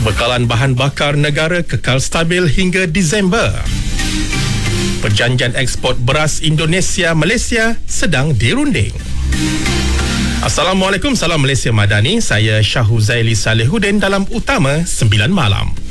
Bekalan bahan bakar negara kekal stabil hingga Disember. Perjanjian ekspor beras Indonesia-Malaysia sedang dirunding. Assalamualaikum, salam Malaysia Madani. Saya Syahuzaili Salihuddin dalam Utama 9 Malam.